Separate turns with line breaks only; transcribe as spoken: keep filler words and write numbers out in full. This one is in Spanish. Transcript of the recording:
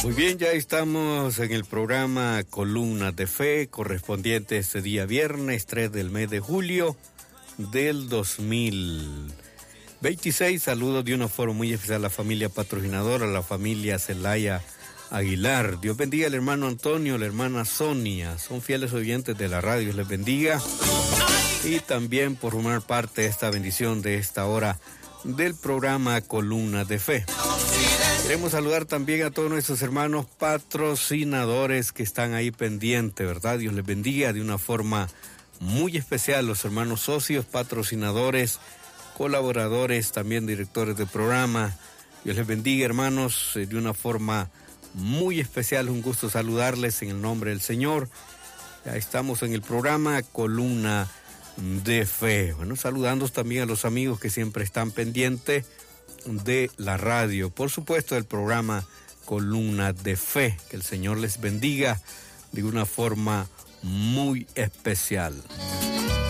Muy bien, ya estamos en el programa Columnas de Fe, correspondiente este día viernes tres del mes de julio del dos mil veintiséis. Saludos de una forma muy especial a la familia patrocinadora, a la familia Celaya Aguilar. Dios bendiga al hermano Antonio, la hermana Sonia, son fieles oyentes de la radio, les bendiga. Y también por formar parte de esta bendición de esta hora del programa Columnas de Fe. Queremos saludar también a todos nuestros hermanos patrocinadores que están ahí pendientes, ¿verdad? Dios les bendiga de una forma muy especial, los hermanos socios, patrocinadores, colaboradores, también directores de programa. Dios les bendiga, hermanos, de una forma muy especial. Un gusto saludarles en el nombre del Señor. Ya estamos en el programa Columna de Fe. Bueno, saludando también a los amigos que siempre están pendientes de la radio, por supuesto del programa Columna de Fe. Que el Señor les bendiga de una forma muy especial.